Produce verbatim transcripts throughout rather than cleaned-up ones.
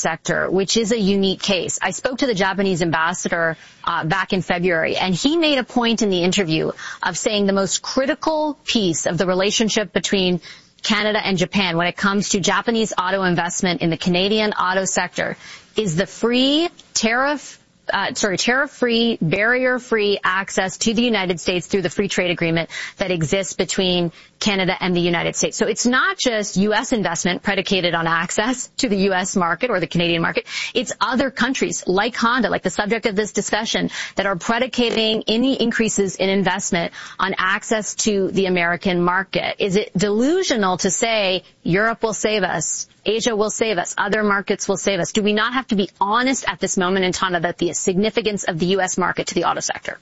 sector, which is a unique case. I spoke to the Japanese ambassador uh, back in February, and he made a point in the interview of saying the most critical piece of the relationship between Canada and Japan when it comes to Japanese auto investment in the Canadian auto sector is the free tariff Uh, sorry, tariff-free, barrier-free access to the United States through the free trade agreement that exists between Canada and the United States. So it's not just U S investment predicated on access to the U S market or the Canadian market. It's other countries like Honda, like the subject of this discussion, that are predicating any increases in investment on access to the American market. Is it delusional to say Europe will save us, Asia will save us, other markets will save us? Do we not have to be honest at this moment in time about the significance of the U S market to the auto sector?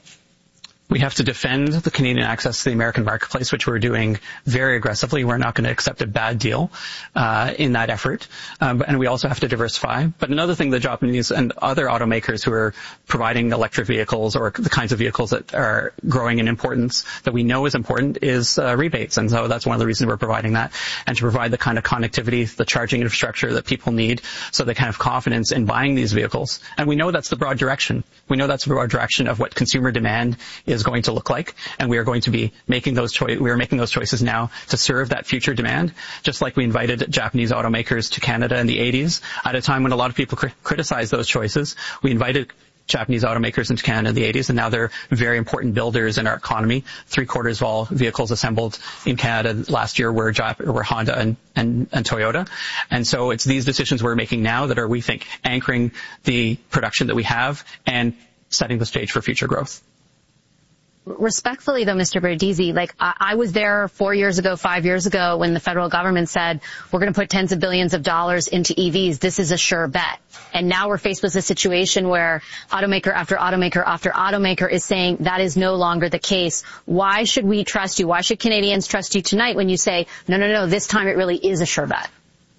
We have to defend the Canadian access to the American marketplace, which we're doing very aggressively. We're not going to accept a bad deal uh, in that effort. Um, and we also have to diversify. But another thing the Japanese and other automakers who are providing electric vehicles or the kinds of vehicles that are growing in importance that we know is important is uh, rebates. And so that's one of the reasons we're providing that, and to provide the kind of connectivity, the charging infrastructure that people need so they can have confidence in buying these vehicles. And we know that's the broad direction. We know that's the broad direction of what consumer demand is is going to look like, and we are going to be making those choices. We are making those choices now to serve that future demand, just like we invited Japanese automakers to Canada in the eighties at a time when a lot of people cr- criticized those choices. We invited Japanese automakers into Canada in the eighties, and now they're very important builders in our economy. Three quarters of all vehicles assembled in Canada last year were, Jap- were Honda and, and, and Toyota. And so it's these decisions we're making now that are, we think, anchoring the production that we have and setting the stage for future growth. Respectfully, though, Mister Bardizzi, like I, I was there four years ago, five years ago when the federal government said we're going to put tens of billions of dollars into E Vs. This is a sure bet. And now we're faced with a situation where automaker after automaker after automaker is saying that is no longer the case. Why should we trust you? Why should Canadians trust you tonight when you say, no, no, no, this time it really is a sure bet?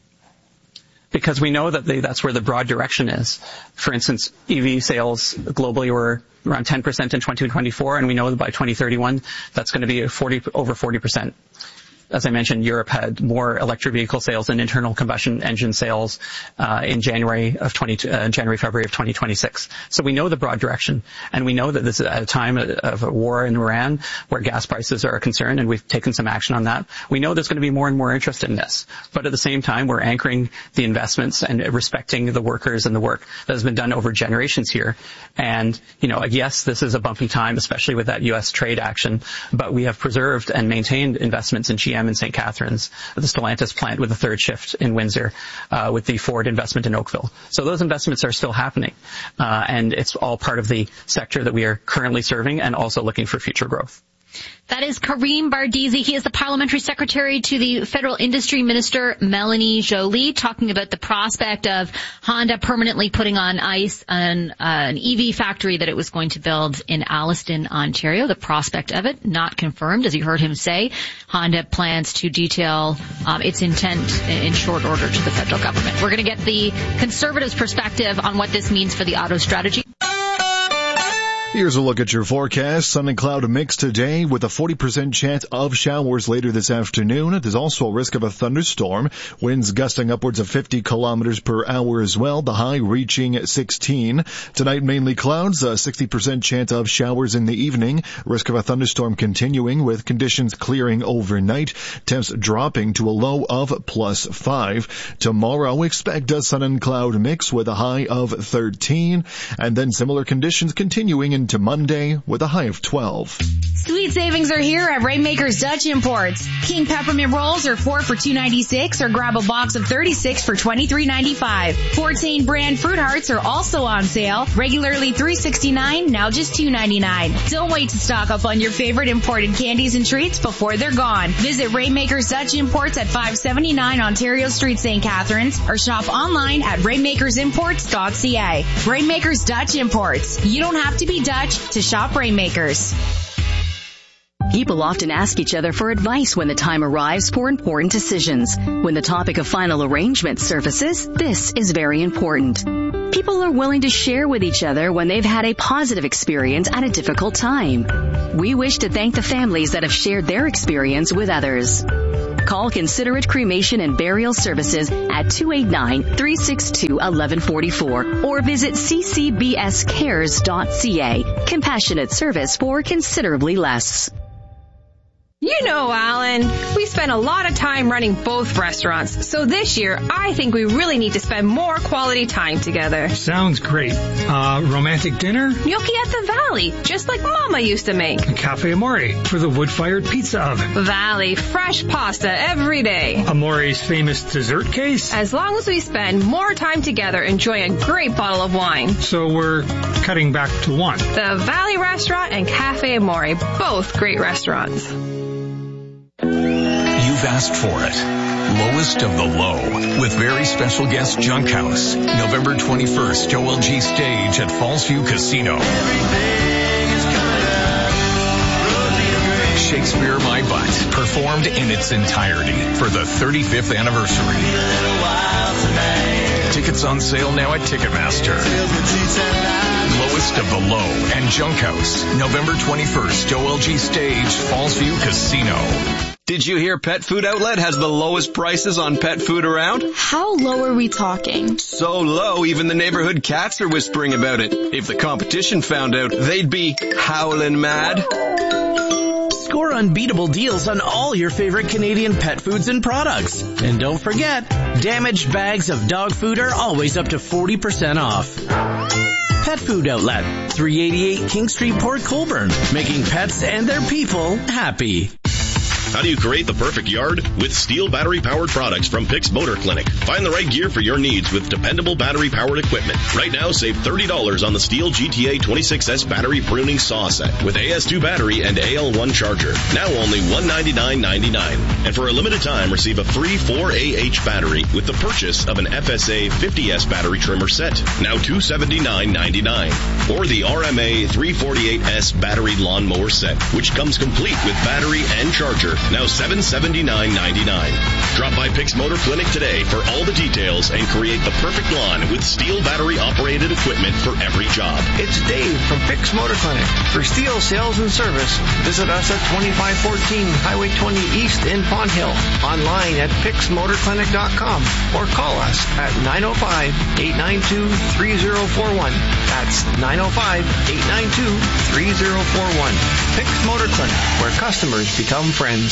Because we know that they, that's where the broad direction is. For instance, E V sales globally were around ten percent in twenty twenty-four, and we know that by twenty thirty-one, that's going to be forty, over forty percent. As I mentioned, Europe had more electric vehicle sales than internal combustion engine sales uh, in January of twenty, uh, January, February of twenty twenty-six. So we know the broad direction, and we know that this is at a time of a war in Iran where gas prices are a concern, and we've taken some action on that. We know there's going to be more and more interest in this, but at the same time, we're anchoring the investments and respecting the workers and the work that has been done over generations here. And you know, yes, this is a bumpy time, especially with that U S trade action, but we have preserved and maintained investments in G M in Saint Catharines, the Stellantis plant with the third shift in Windsor, uh, with the Ford investment in Oakville. So those investments are still happening, uh, and it's all part of the sector that we are currently serving and also looking for future growth. That is Karim Bardizzi. He is the parliamentary secretary to the federal industry minister, Melanie Joly, talking about the prospect of Honda permanently putting on ice an, uh, an E V factory that it was going to build in Alliston, Ontario. The prospect of it not confirmed, as you heard him say. Honda plans to detail um, its intent in short order to the federal government. We're going to get the Conservatives' perspective on what this means for the auto strategy. Here's a look at your forecast. Sun and cloud mix today with a forty percent chance of showers later this afternoon. There's also a risk of a thunderstorm. Winds gusting upwards of fifty kilometers per hour as well. The high reaching sixteen. Tonight mainly clouds, a sixty percent chance of showers in the evening. Risk of a thunderstorm continuing with conditions clearing overnight. Temps dropping to a low of plus five. Tomorrow expect a sun and cloud mix with a high of thirteen. And then similar conditions continuing into Monday with a high of twelve. Sweet savings are here at Rainmakers Dutch Imports. King peppermint rolls are four for two ninety-six, or grab a box of thirty-six for twenty-three ninety-five. Fortain brand fruit hearts are also on sale, regularly three sixty-nine, now just two ninety-nine. Don't wait to stock up on your favorite imported candies and treats before they're gone. Visit Rainmakers Dutch Imports at five seventy-nine Ontario Street, Saint Catharines, or shop online at rainmakers imports dot c a. Rainmakers Dutch Imports. You don't have to be Dutch to shop Rainmakers. People often ask each other for advice when the time arrives for important decisions. When the topic of final arrangement surfaces, this is very important. People are willing to share with each other when they've had a positive experience at a difficult time. We wish to thank the families that have shared their experience with others. Call Considerate Cremation and Burial Services at two eight nine, three six two, one one four four or visit c c b s cares dot c a. Compassionate service for considerably less. You know, Alan, we spend a lot of time running both restaurants, so this year I think we really need to spend more quality time together. Sounds great. Uh, romantic dinner? Gnocchi at the Valley, just like Mama used to make. Cafe Amore for the wood-fired pizza oven. Valley, fresh pasta every day. Amore's famous dessert case? As long as we spend more time together enjoying a great bottle of wine. So we're cutting back to one. The Valley Restaurant and Cafe Amore, both great restaurants. You've asked for it. Lowest of the low with very special guest Junkhouse. November twenty-first, Joel G Stage at Fallsview Casino. Shakespeare My Butt performed in its entirety for the thirty-fifth anniversary. Tickets on sale now at Ticketmaster. Lowest of the Low and Junkhouse. November twenty-first, Joel G Stage, Fallsview Casino. Did you hear Pet Food Outlet has the lowest prices on pet food around? How low are we talking? So low, even the neighborhood cats are whispering about it. If the competition found out, they'd be howling mad. Score unbeatable deals on all your favorite Canadian pet foods and products. And don't forget, damaged bags of dog food are always up to forty percent off. Pet Food Outlet, three eighty-eight King Street, Port Colborne, making pets and their people happy. How do you create the perfect yard? With Steel battery-powered products from Pix Motor Clinic. Find the right gear for your needs with dependable battery-powered equipment. Right now, save thirty dollars on the Steel G T A twenty-six S battery pruning saw set with A S two battery and A L one charger. Now only one hundred ninety-nine ninety-nine. And for a limited time, receive a free four A H battery with the purchase of an F S A fifty S battery trimmer set. Now two hundred seventy-nine ninety-nine. Or the R M A three forty-eight S battery lawnmower set, which comes complete with battery and charger. Now seven hundred seventy-nine ninety-nine. Drop by Pix Motor Clinic today for all the details and create the perfect lawn with Steel battery-operated equipment for every job. It's Dave from Pix Motor Clinic. For Steel sales and service, visit us at twenty-five fourteen Highway twenty East in Pond Hill. Online at pix motor clinic dot com or call us at nine oh five, eight nine two, three oh four one. That's nine oh five, eight nine two, three oh four one. Pix Motor Clinic, where customers become friends.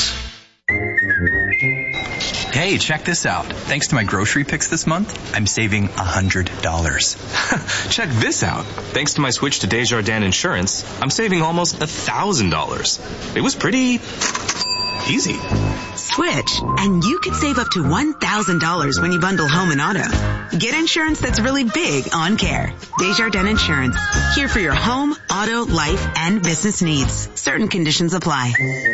Hey, check this out. Thanks to my grocery picks this month, I'm saving one hundred dollars. Check this out. Thanks to my switch to Desjardins Insurance, I'm saving almost one thousand dollars. It was pretty easy. Switch, and you could save up to one thousand dollars when you bundle home and auto. Get insurance that's really big on care. Desjardins Insurance. Here for your home, auto, life, and business needs. Certain conditions apply.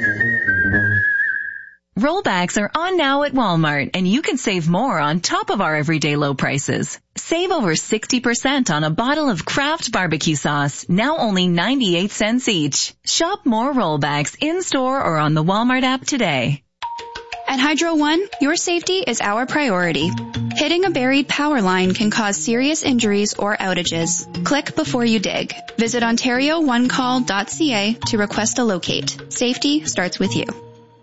Rollbacks are on now at Walmart, and you can save more on top of our everyday low prices. Save over sixty percent on a bottle of Kraft barbecue sauce, now only ninety-eight cents each. Shop more rollbacks in-store or on the Walmart app today. At Hydro One, your safety is our priority. Hitting a buried power line can cause serious injuries or outages. Click before you dig. Visit ontario one call dot c a to request a locate. Safety starts with you.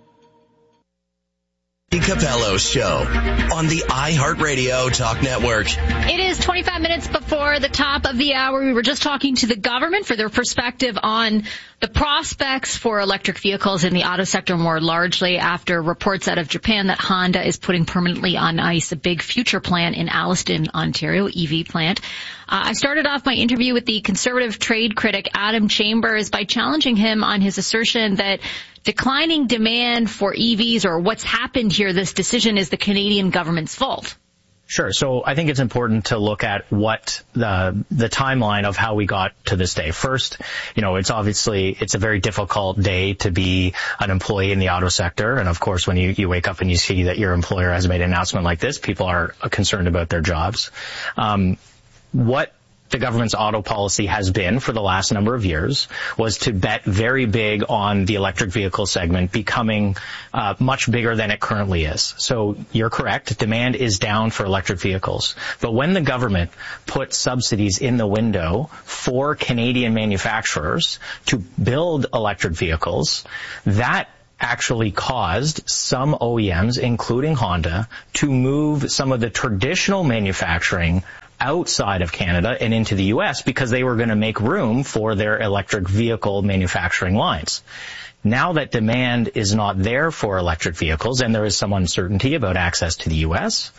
Capello Show on the iHeartRadio Talk Network. It is twenty-five minutes before the top of the hour. We were just talking to the government for their perspective on the prospects for electric vehicles in the auto sector more largely after reports out of Japan that Honda is putting permanently on ice a big future plant in Alliston, Ontario, E V plant. Uh, I started off my interview with the conservative trade critic Adam Chambers by challenging him on his assertion that declining demand for E Vs or what's happened here, this decision is the Canadian government's fault. Sure. So I think it's important to look at what the the timeline of how we got to this day. First, you know, it's obviously, it's a very difficult day to be an employee in the auto sector. And of course, when you, you wake up and you see that your employer has made an announcement like this, people are concerned about their jobs. Um, what the government's auto policy has been for the last number of years was to bet very big on the electric vehicle segment becoming uh, much bigger than it currently is. So you're correct. Demand is down for electric vehicles. But when the government put subsidies in the window for Canadian manufacturers to build electric vehicles, that actually caused some O E Ms, including Honda, to move some of the traditional manufacturing outside of Canada and into the U S because they were going to make room for their electric vehicle manufacturing lines. Now that demand is not there for electric vehicles and there is some uncertainty about access to the U S,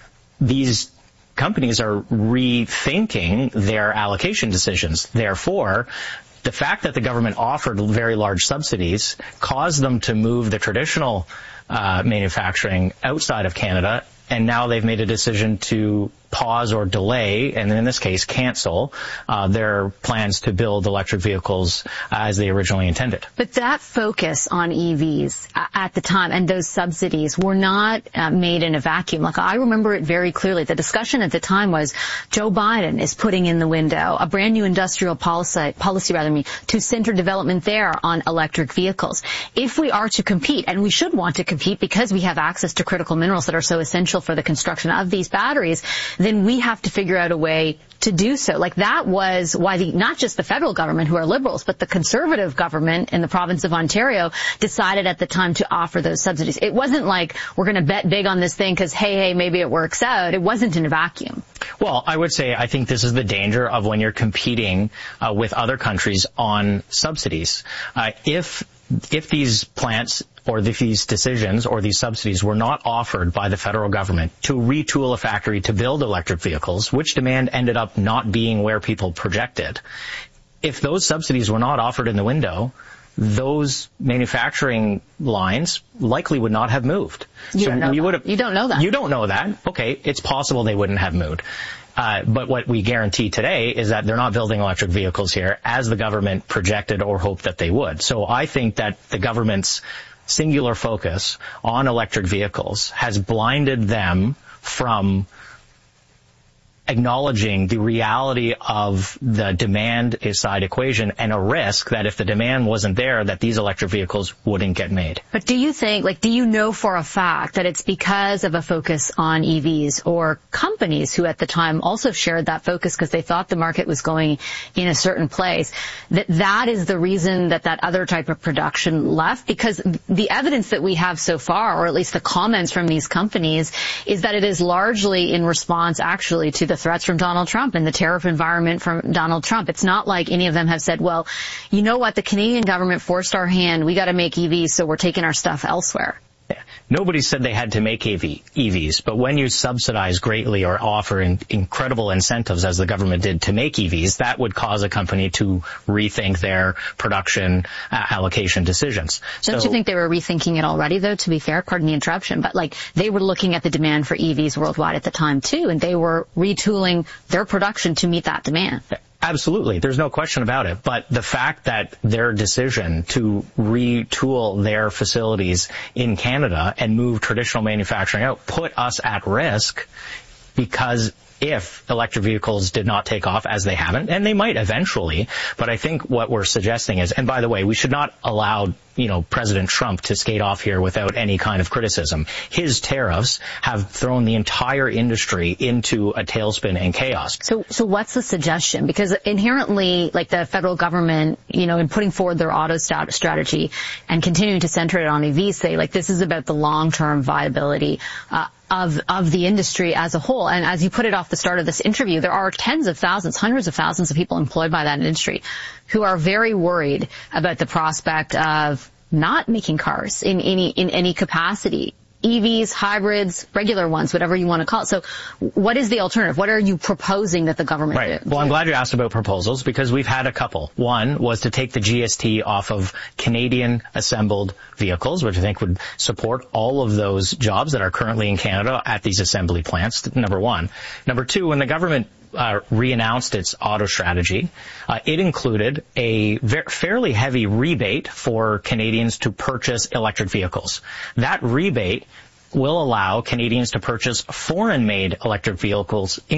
these companies are rethinking their allocation decisions. Therefore, the fact that the government offered very large subsidies caused them to move the traditional uh, manufacturing outside of Canada, and now they've made a decision to pause or delay, and in this case cancel, uh, their plans to build electric vehicles as they originally intended. But that focus on E Vs at the time and those subsidies were not uh, made in a vacuum. Like, I remember it very clearly. The discussion at the time was Joe Biden is putting in the window a brand new industrial policy, policy rather me, to center development there on electric vehicles. If we are to compete, and we should want to compete because we have access to critical minerals that are so essential for the construction of these batteries, then we have to figure out a way to do so. Like, that was why the, not just the federal government, who are liberals, but the conservative government in the province of Ontario decided at the time to offer those subsidies. It wasn't like we're going to bet big on this thing because, hey, hey, maybe it works out. It wasn't in a vacuum. Well, I would say I think this is the danger of when you're competing uh, with other countries on subsidies. Uh, if if these plants or these decisions or these subsidies were not offered by the federal government to retool a factory to build electric vehicles, which demand ended up not being where people projected, if those subsidies were not offered in the window, those manufacturing lines likely would not have moved. You, so don't, know we would have, you don't know that. You don't know that. Okay, it's possible they wouldn't have moved. Uh, but what we guarantee today is that they're not building electric vehicles here as the government projected or hoped that they would. So I think that the government's singular focus on electric vehicles has blinded them from acknowledging the reality of the demand side equation and a risk that if the demand wasn't there, that these electric vehicles wouldn't get made. But do you think, like, do you know for a fact that it's because of a focus on E Vs or companies who at the time also shared that focus because they thought the market was going in a certain place, that that is the reason that that other type of production left? Because the evidence that we have so far, or at least the comments from these companies, is that it is largely in response actually to the The threats from Donald Trump and the tariff environment from Donald Trump. It's not like any of them have said, well, you know what, the Canadian government forced our hand, we got to make E Vs, so we're taking our stuff elsewhere. Yeah. Nobody said they had to make E Vs, but when you subsidize greatly or offer in, incredible incentives, as the government did to make E Vs, that would cause a company to rethink their production uh, allocation decisions. Don't so, you think they were rethinking it already, though, to be fair? Pardon the interruption, but like they were looking at the demand for E Vs worldwide at the time, too, and they were retooling their production to meet that demand. Absolutely. There's no question about it. But the fact that their decision to retool their facilities in Canada and move traditional manufacturing out put us at risk, because if electric vehicles did not take off, as they haven't, and they might eventually, but I think what we're suggesting is, and by the way, we should not allow, you know, President Trump to skate off here without any kind of criticism. His tariffs have thrown the entire industry into a tailspin and chaos. So, so what's the suggestion? Because inherently, like the federal government, you know, in putting forward their auto stat- strategy and continuing to center it on E Vs, say, like, this is about the long-term viability, uh, of, of the industry as a whole. And as you put it off the start of this interview, there are tens of thousands, hundreds of thousands of people employed by that industry who are very worried about the prospect of not making cars in any, in any capacity. E Vs, hybrids, regular ones, whatever you want to call it. So what is the alternative? What are you proposing that the government right. do? Well, I'm glad you asked about proposals, because we've had a couple. One was to take the G S T off of Canadian assembled vehicles, which I think would support all of those jobs that are currently in Canada at these assembly plants, number one. Number two, when the government Uh, re-announced its auto strategy, uh, it included a ver- fairly heavy rebate for Canadians to purchase electric vehicles. That rebate will allow Canadians to purchase foreign-made electric vehicles, in,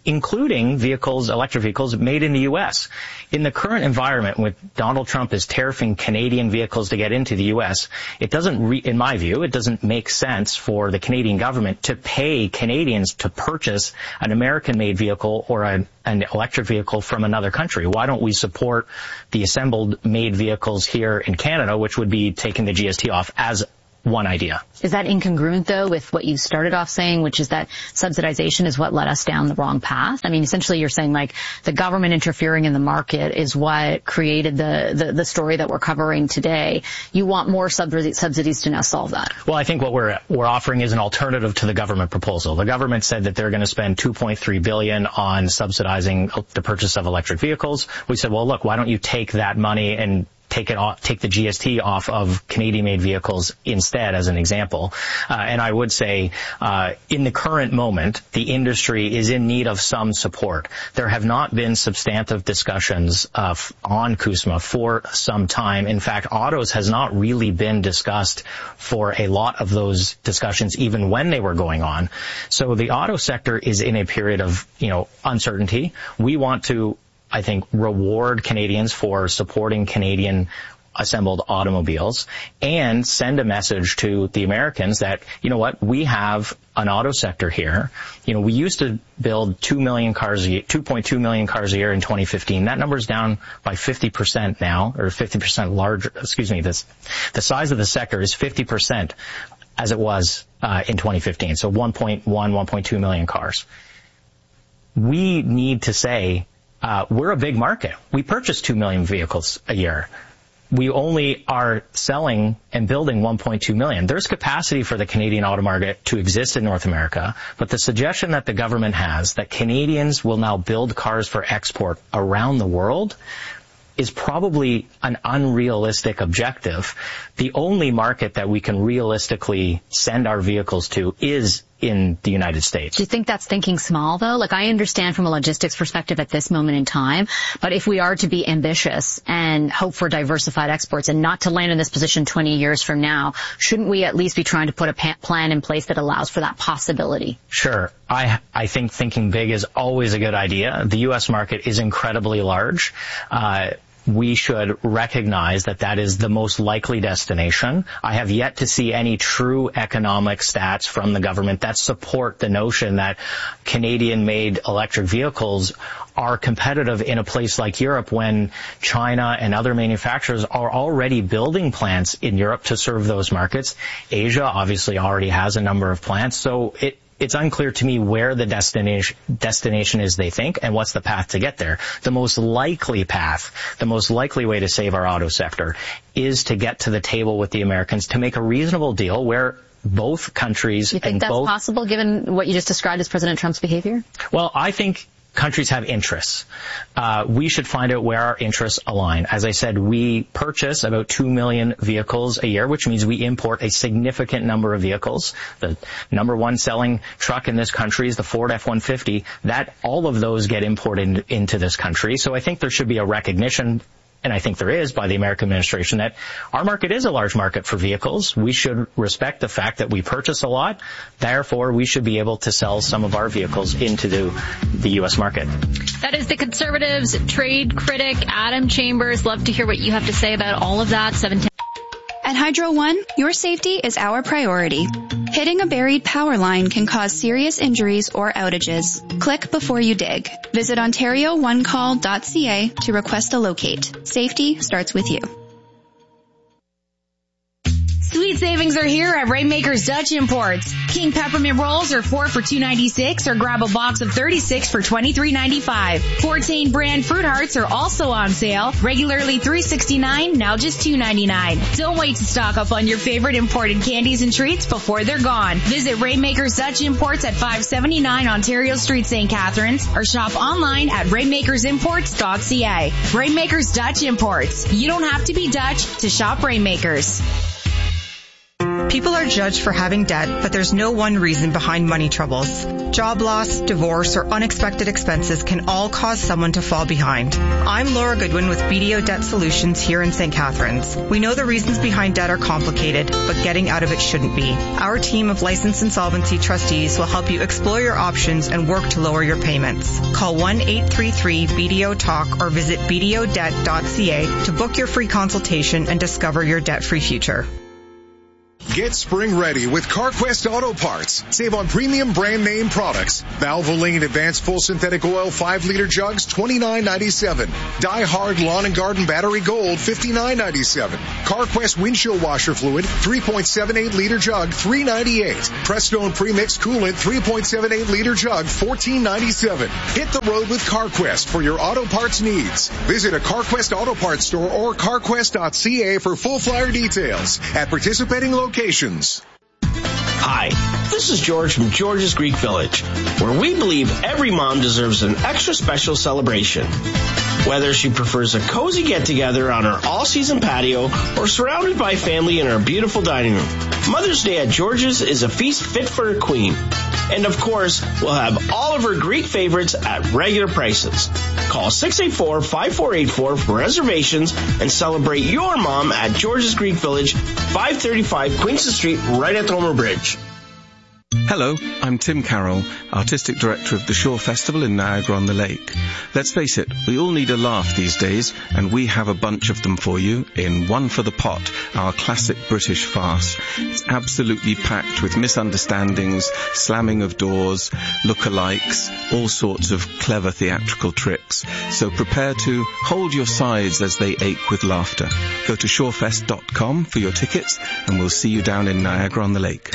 including vehicles, electric vehicles made in the U S. In the current environment, with Donald Trump is tariffing Canadian vehicles to get into the U S, it doesn't, re- in my view, it doesn't make sense for the Canadian government to pay Canadians to purchase an American-made vehicle or a, an electric vehicle from another country. Why don't we support the assembled made vehicles here in Canada, which would be taking the G S T off as one idea. Is that incongruent, though, with what you started off saying, which is that subsidization is what led us down the wrong path? I mean, essentially you're saying, like, the government interfering in the market is what created the, the, the story that we're covering today. You want more subsidies, subsidies to now solve that. Well, I think what we're we're offering is an alternative to the government proposal. The government said that they're going to spend two point three billion dollars on subsidizing the purchase of electric vehicles. We said, well, look, why don't you take that money and take it off, take the G S T off of Canadian-made vehicles instead, as an example. Uh, and I would say, uh, in the current moment, the industry is in need of some support. There have not been substantive discussions uh, on CUSMA for some time. In fact, autos has not really been discussed for a lot of those discussions, even when they were going on. So the auto sector is in a period of, you know, uncertainty. We want to, I think, reward Canadians for supporting Canadian assembled automobiles and send a message to the Americans that, you know what, we have an auto sector here. You know, we used to build two million cars a year, two point two million cars a year in twenty fifteen. That number's down by fifty percent now, or fifty percent larger, excuse me, this, the size of the sector is fifty percent as it was uh, in twenty fifteen. So one point one, one point two million cars. We need to say, Uh, we're a big market. We purchase two million vehicles a year. We only are selling and building one point two million. There's capacity for the Canadian auto market to exist in North America, but the suggestion that the government has that Canadians will now build cars for export around the world is probably an unrealistic objective. The only market that we can realistically send our vehicles to is in the United States. Do you think that's thinking small, though? Like, I understand from a logistics perspective at this moment in time, but if we are to be ambitious and hope for diversified exports and not to land in this position twenty years from now, shouldn't we at least be trying to put a pa- plan in place that allows for that possibility? Sure. I I think thinking big is always a good idea. The U S market is incredibly large. Uh, we should recognize that that is the most likely destination. I have yet to see any true economic stats from the government that support the notion that Canadian-made electric vehicles are competitive in a place like Europe when China and other manufacturers are already building plants in Europe to serve those markets. Asia obviously already has a number of plants, so it It's unclear to me where the destination destination is they think and what's the path to get there. The most likely path, the most likely way to save our auto sector is to get to the table with the Americans to make a reasonable deal where both countries you think and that's both possible given what you just described as President Trump's behavior? Well, I think countries have interests. Uh, we should find out where our interests align. As I said, we purchase about two million vehicles a year, which means we import a significant number of vehicles. The number one selling truck in this country is the Ford F one fifty. That, all of those get imported into this country. So I think there should be a recognition, and I think there is by the American administration, that our market is a large market for vehicles. We should respect the fact that we purchase a lot. Therefore, we should be able to sell some of our vehicles into the, the U S market. That is the Conservatives trade critic, Adam Chambers. Love to hear what you have to say about all of that. seven ten At Hydro One, your safety is our priority. Hitting a buried power line can cause serious injuries or outages. Click before you dig. Visit ontario one call dot c a to request a locate. Safety starts with you. Sweet savings are here at Rainmakers Dutch Imports. King peppermint rolls are four for two ninety-six, or grab a box of thirty-six for twenty-three ninety-five. Fortain brand fruit hearts are also on sale, regularly three sixty-nine, now just two ninety-nine. Don't wait to stock up on your favorite imported candies and treats before they're gone. Visit Rainmakers Dutch Imports at five seventy-nine Ontario Street, Saint Catharines, or shop online at rainmakers imports dot c a. Rainmakers Dutch Imports. You don't have to be Dutch to shop Rainmakers. People are judged for having debt, but there's no one reason behind money troubles. Job loss, divorce, or unexpected expenses can all cause someone to fall behind. I'm Laura Goodwin with B D O Debt Solutions here in Saint Catharines. We know the reasons behind debt are complicated, but getting out of it shouldn't be. Our team of licensed insolvency trustees will help you explore your options and work to lower your payments. Call one eight three three B D O talk or visit b d o debt dot c a to book your free consultation and discover your debt-free future. Get spring ready with CarQuest Auto Parts. Save on premium brand name products. Valvoline Advanced Full Synthetic Oil five liter jugs, twenty-nine ninety-seven. Die Hard Lawn and Garden Battery Gold, fifty-nine ninety-seven. CarQuest Windshield Washer Fluid, three point seven eight liter jug, three ninety-eight. Prestone Premixed Coolant, three point seven eight liter jug, fourteen ninety-seven. Hit the road with CarQuest for your auto parts needs. Visit a CarQuest Auto Parts store or carquest dot c a for full flyer details at participating locations. Hi, this is George from George's Greek Village, where we believe every mom deserves an extra special celebration. Whether she prefers a cozy get-together on our all-season patio or surrounded by family in our beautiful dining room, Mother's Day at George's is a feast fit for a queen. And of course, we'll have all of her Greek favorites at regular prices. Call six eight four, five four eight four for reservations and celebrate your mom at George's Greek Village, five thirty-five Queenston Street, right at the Homer Bridge. Hello, I'm Tim Carroll, Artistic Director of the Shore Festival in Niagara-on-the-Lake. Let's face it, we all need a laugh these days, and we have a bunch of them for you in One for the Pot, our classic British farce. It's absolutely packed with misunderstandings, slamming of doors, look-alikes, all sorts of clever theatrical tricks. So prepare to hold your sides as they ache with laughter. Go to shorefest dot com for your tickets, and we'll see you down in Niagara-on-the-Lake.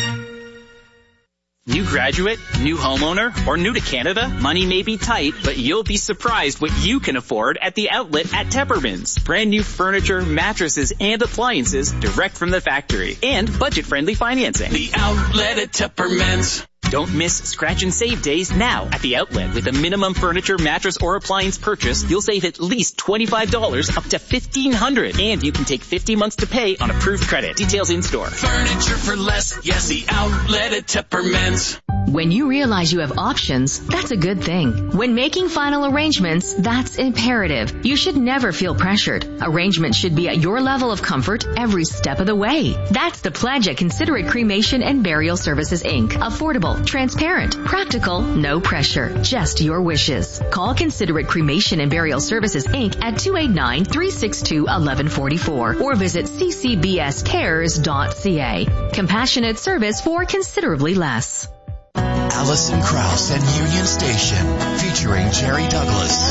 New graduate, new homeowner, or new to Canada? Money may be tight, but you'll be surprised what you can afford at the outlet at Tepperman's. Brand new furniture, mattresses, and appliances direct from the factory. And budget-friendly financing. The outlet at Tepperman's. Don't miss Scratch and Save days now at the outlet. With a minimum furniture, mattress, or appliance purchase, you'll save at least twenty-five dollars up to fifteen hundred dollars. And you can take fifty months to pay on approved credit. Details in store. Furniture for less. Yes, the outlet at Tepperman's. When you realize you have options, that's a good thing. When making final arrangements, that's imperative. You should never feel pressured. Arrangements should be at your level of comfort every step of the way. That's the pledge at Considerate Cremation and Burial Services, Incorporated. Affordable, transparent, practical, no pressure, just your wishes. Call Considerate Cremation and Burial Services, Incorporated at two eight nine, three six two, one one four four or visit c c b s cares dot c a. Compassionate service for considerably less. Alison Krauss and Union Station, featuring Jerry Douglas.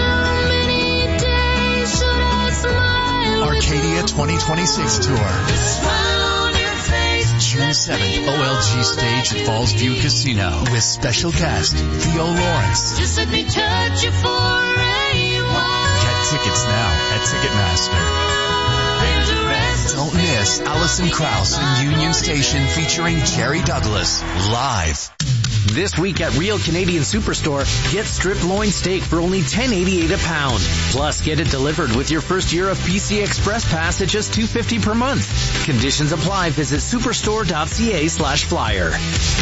Arcadia twenty twenty-six Tour. June seventh, O L G stage at Falls View Casino with special guest Theo Lawrence. Just let me touch you for a while. Get tickets now at Ticketmaster. Don't miss Alison Krauss and Union Station featuring Jerry Douglas live. This week at Real Canadian Superstore, get strip loin steak for only ten eighty-eight a pound. Plus, get it delivered with your first year of P C Express Pass at just two fifty per month. Conditions apply. Visit superstore dot c a slash flyer.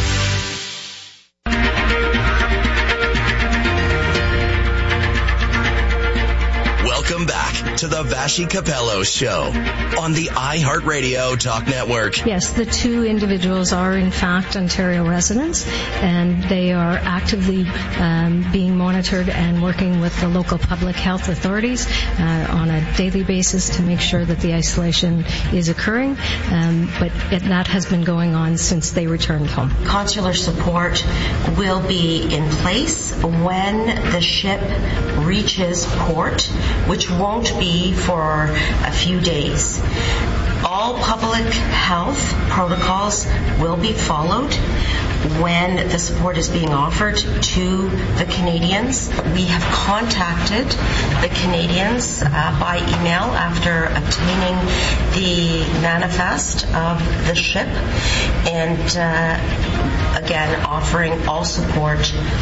Welcome back to the Vashi Capello Show on the iHeartRadio Talk Network. Yes, the two individuals are in fact Ontario residents, and they are actively um, being monitored and working with the local public health authorities uh, on a daily basis to make sure that the isolation is occurring, um, but it, that has been going on since they returned home. Consular support will be in place when the ship reaches port, which won't be for a few days. All public health protocols will be followed. when the support is being offered to the Canadians. We have contacted the Canadians uh, by email after obtaining the manifest of the ship and uh, again offering all support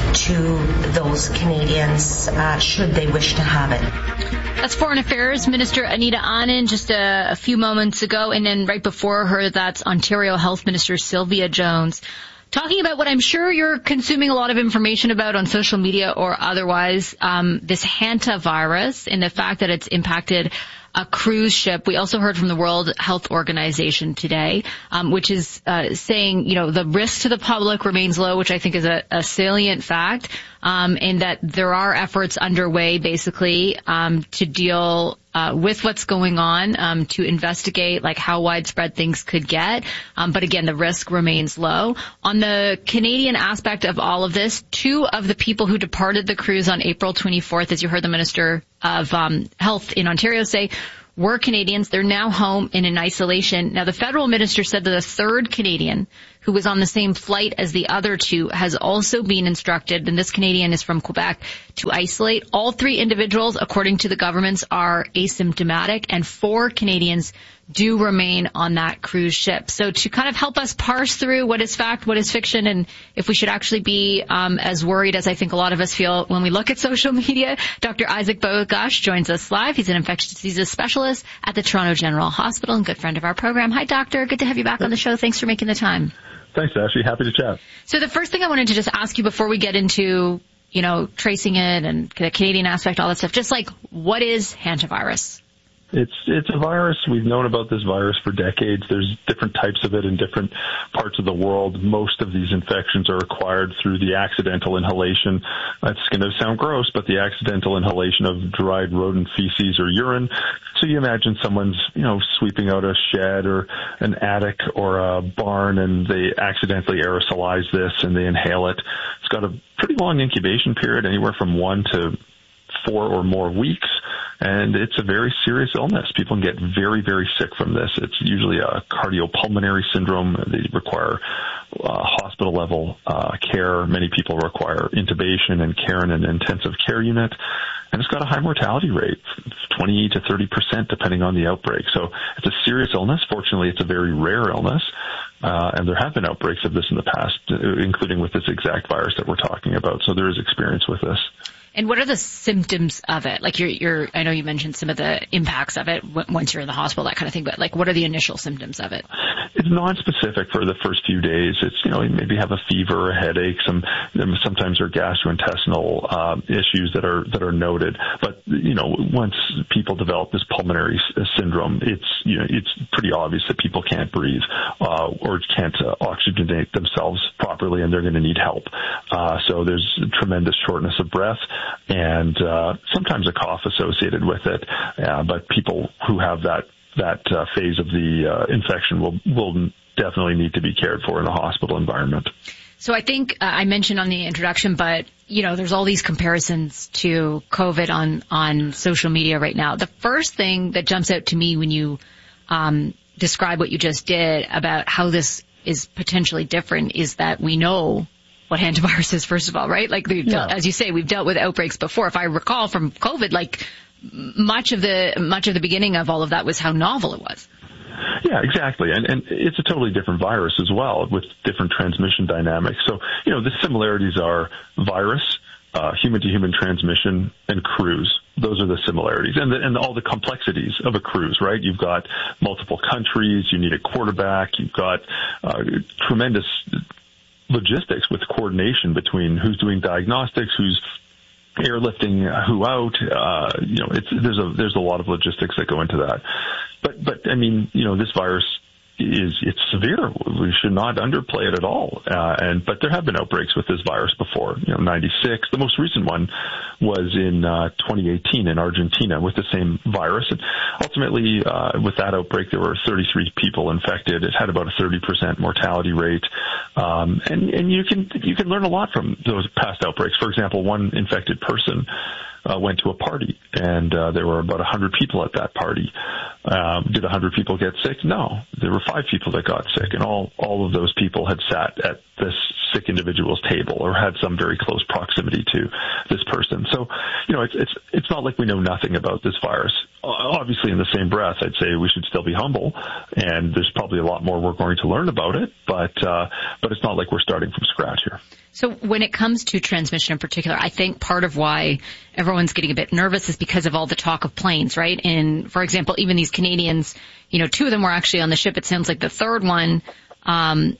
to those Canadians uh, should they wish to have it. That's Foreign Affairs Minister Anita Anand just a, a few moments ago, and then right before her, that's Ontario Health Minister Sylvia Jones, talking about what I'm sure you're consuming a lot of information about on social media or otherwise, um, this hantavirus and the fact that it's impacted a cruise ship. We also heard from the World Health Organization today, um, which is uh, saying, you know, the risk to the public remains low, which I think is a, a salient fact, um, and that there are efforts underway, basically, um, to deal uh, with what's going on, um, to investigate, like, how widespread things could get. Um, but again, the risk remains low. On the Canadian aspect of all of this, two of the people who departed the cruise on April twenty-fourth, as you heard the Minister of um, Health in Ontario say, were Canadians. They're now home and in isolation. Now, the federal minister said that a third Canadian who was on the same flight as the other two has also been instructed, and this Canadian is from Quebec, to isolate. All three individuals, according to the governments, are asymptomatic, and four Canadians do remain on that cruise ship. So to kind of help us parse through what is fact, what is fiction, and if we should actually be um, as worried as I think a lot of us feel when we look at social media, Doctor Isaac Bogosh joins us live. He's an infectious diseases specialist at the Toronto General Hospital and good friend of our program. Hi, Doctor. Good to have you back on the show. Thanks for making the time. Thanks, Ashley. Happy to chat. So the first thing I wanted to just ask you before we get into, you know, tracing it and the Canadian aspect, all that stuff, just like, what is hantavirus? It's it's a virus. We've known about this virus for decades. There's different types of it in different parts of the world. Most of these infections are acquired through the accidental inhalation. That's going to sound gross, but the accidental inhalation of dried rodent feces or urine. So you imagine someone's, you know, sweeping out a shed or an attic or a barn, and they accidentally aerosolize this and they inhale it. It's got a pretty long incubation period, anywhere from one to four or more weeks, and it's a very serious illness. People can get very, very sick from this. It's usually a cardiopulmonary syndrome. They require uh, hospital-level uh, care. Many people require intubation and care in an intensive care unit, and it's got a high mortality rate, twenty to thirty percent, depending on the outbreak. So it's a serious illness. Fortunately, it's a very rare illness. Uh, and there have been outbreaks of this in the past, including with this exact virus that we're talking about. So there is experience with this. And what are the symptoms of it? Like you're, you're, I know you mentioned some of the impacts of it once you're in the hospital, that kind of thing, but like what are the initial symptoms of it? It's non-specific for the first few days. It's, you know, you maybe have a fever, a headache, some, sometimes there are gastrointestinal uh, issues that are, that are noted. But, you know, once people develop this pulmonary syndrome, it's, you know, it's pretty obvious that people can't breathe, uh, or can't uh, oxygenate themselves properly, and they're going to need help. Uh, so there's tremendous shortness of breath, and uh, sometimes a cough associated with it. Uh, but people who have that that uh, phase of the uh, infection will will definitely need to be cared for in a hospital environment. So I think uh, I mentioned on the introduction, but you know, there's all these comparisons to COVID on on social media right now. The first thing that jumps out to me when you um, describe what you just did about how this is potentially different is that we know what hantavirus is, first of all, right? Like, yeah. dealt, as you say, we've dealt with outbreaks before. If I recall from COVID, like much of the much of the beginning of all of that was how novel it was. Yeah, exactly. And, and it's a totally different virus as well, with different transmission dynamics. So, you know, the similarities are virus, uh, human-to-human transmission, and cruise. Those are the similarities. And, the, and all the complexities of a cruise, right? You've got multiple countries, you need a quarterback, you've got uh, tremendous logistics with coordination between who's doing diagnostics, who's airlifting who out. Uh, you know, it's, there's a, there's a lot of logistics that go into that. But, but, I mean, you know, this virus is, it's severe. We should not underplay it at all. Uh, and, but there have been outbreaks with this virus before, you know, ninety-six. The most recent one was in, uh, twenty eighteen in Argentina with the same virus. And ultimately, uh, with that outbreak, there were thirty-three people infected. It had about a thirty percent mortality rate. Um, and, and you can, you can learn a lot from those past outbreaks. For example, one infected person Uh, went to a party, and uh, there were about one hundred people at that party. Um, did one hundred people get sick? No. There were five people that got sick, and all, all of those people had sat at this sick individual's table or had some very close proximity to this person. So, you know, it's it's it's not like we know nothing about this virus. Obviously, in the same breath, I'd say we should still be humble, and there's probably a lot more we're going to learn about it, but uh, but it's not like we're starting from scratch here. So when it comes to transmission in particular, I think part of why everyone's getting a bit nervous is because of all the talk of planes, right? And, for example, even these Canadians, you know, two of them were actually on the ship. It sounds like the third one um,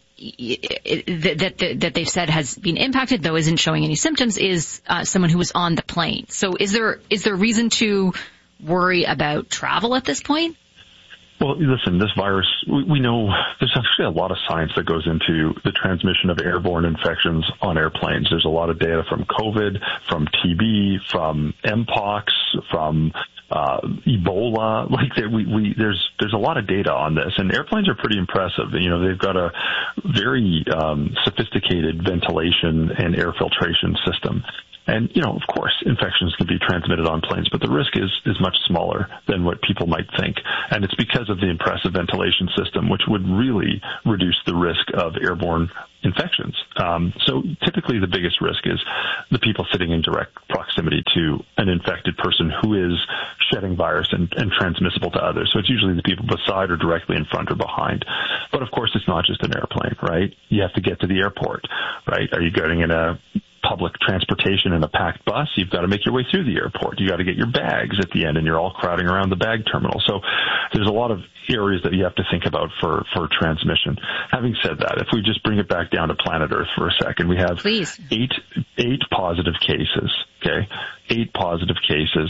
that, that, that they've said has been impacted, though isn't showing any symptoms, is uh, someone who was on the plane. So is there is there reason to worry about travel at this point? Well, listen, this virus, we, we know there's actually a lot of science that goes into the transmission of airborne infections on airplanes. There's a lot of data from COVID, from T B, from Mpox, from uh, Ebola. Like there, we, we, there's there's a lot of data on this, and airplanes are pretty impressive. You know, they've got a very um, sophisticated ventilation and air filtration system. And, you know, of course, infections can be transmitted on planes, but the risk is, is much smaller than what people might think. And it's because of the impressive ventilation system, which would really reduce the risk of airborne infections. Um, so typically the biggest risk is the people sitting in direct proximity to an infected person who is shedding virus and, and transmissible to others. So it's usually the people beside or directly in front or behind. But of course, it's not just an airplane, right? You have to get to the airport, right? Are you getting in a public transportation in a packed bus? You've got to make your way through the airport. You got to get your bags at the end, and you're all crowding around the bag terminal. So there's a lot of areas that you have to think about for, for transmission. Having said that, if we just bring it back down to planet Earth for a second, we have Please. eight eight positive cases. Okay, eight positive cases,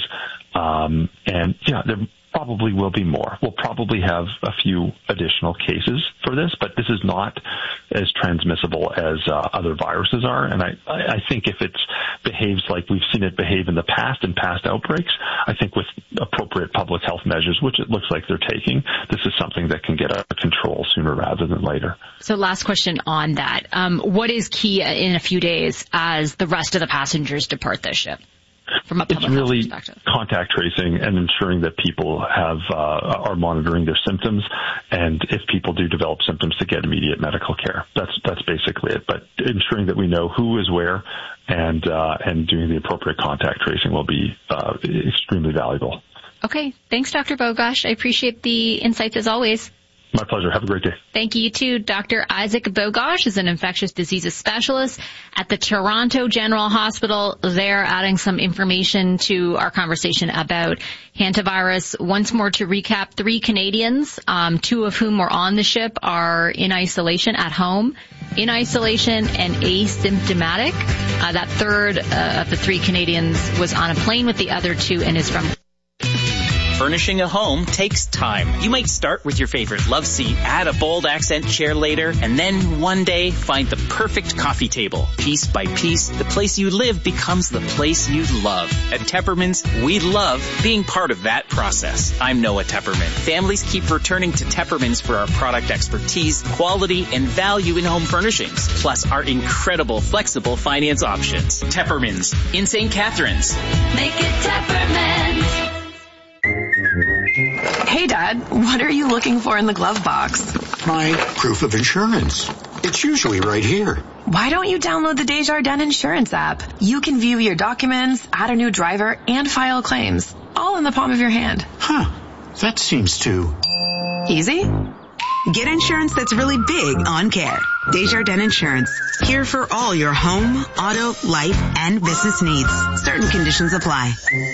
um, and yeah, there probably will be more. We'll probably have a few additional cases for this, but this is not as transmissible as uh, other viruses are. And I, I think if it behaves like we've seen it behave in the past, in past outbreaks, I think with appropriate public health measures, which it looks like they're taking, this is something that can get out of control sooner rather than later. So last question on that. Um, what is key in a few days as the rest of the passengers depart this ship? From a public it's really health perspective. Contact tracing and ensuring that people have uh, are monitoring their symptoms, and if people do develop symptoms, to get immediate medical care. That's that's basically it. But ensuring that we know who is where, and uh, and doing the appropriate contact tracing will be uh, extremely valuable. Okay, thanks, Doctor Bogosh. I appreciate the insights as always. My pleasure. Have a great day. Thank you, you too. Doctor Isaac Bogosh is an infectious diseases specialist at the Toronto General Hospital. They're adding some information to our conversation about hantavirus. Once more to recap, three Canadians, um, two of whom were on the ship, are in isolation at home, in isolation and asymptomatic. Uh, that third uh, of the three Canadians was on a plane with the other two and is from... Furnishing a home takes time. You might start with your favorite love seat, add a bold accent chair later, and then one day find the perfect coffee table. Piece by piece, the place you live becomes the place you love. At Tepperman's, we love being part of that process. I'm Noah Tepperman. Families keep returning to Tepperman's for our product expertise, quality, and value in home furnishings, plus our incredible flexible finance options. Tepperman's in Saint Catharines. Make it Tepperman's. Hey, Dad, what are you looking for in the glove box? My proof of insurance. It's usually right here. Why don't you download the Desjardins Insurance app? You can view your documents, add a new driver, and file claims, all in the palm of your hand. Huh. That seems too... easy? Get insurance that's really big on care. Desjardins Insurance. Here for all your home, auto, life, and business needs. Certain conditions apply.